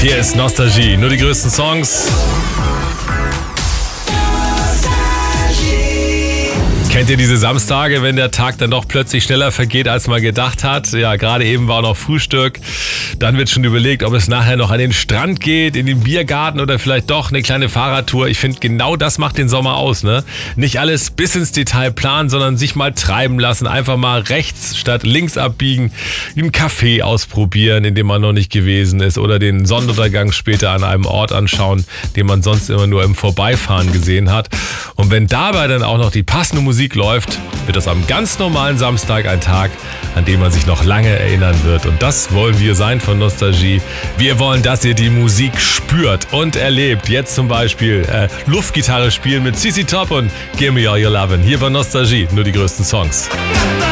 Hier ist Nostalgie, nur die größten Songs. Kennt ihr diese Samstage, wenn der Tag dann doch plötzlich schneller vergeht, als man gedacht hat? Ja, gerade eben war noch Frühstück. Dann wird schon überlegt, ob es nachher noch an den Strand geht, in den Biergarten oder vielleicht doch eine kleine Fahrradtour. Ich finde, genau das macht den Sommer aus, ne? Nicht alles bis ins Detail planen, sondern sich mal treiben lassen. Einfach mal rechts statt links abbiegen, einen Café ausprobieren, in dem man noch nicht gewesen ist, oder den Sonnenuntergang später an einem Ort anschauen, den man sonst immer nur im Vorbeifahren gesehen hat. Und wenn dabei dann auch noch die passende Musik läuft, wird das am ganz normalen Samstag ein Tag, an dem man sich noch lange erinnern wird. Und das wollen wir sein von Nostalgie. Wir wollen, dass ihr die Musik spürt und erlebt. Jetzt zum Beispiel Luftgitarre spielen mit CC Top und Give Me All Your Lovin'. Hier bei Nostalgie, nur die größten Songs.